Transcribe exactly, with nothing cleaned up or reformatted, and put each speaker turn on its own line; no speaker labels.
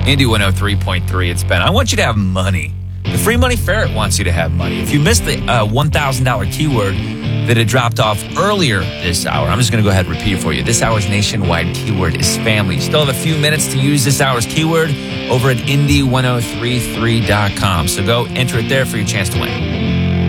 Indy one oh three point three, it's Ben. I want you to have money. The Free Money Ferret wants you to have money. If you missed the uh, one thousand dollars keyword that had dropped off earlier this hour, I'm just going to go ahead and repeat it for you. This hour's nationwide keyword is family. You still have a few minutes to use this hour's keyword over at Indy ten thirty-three dot com. So go enter it there for your chance to win.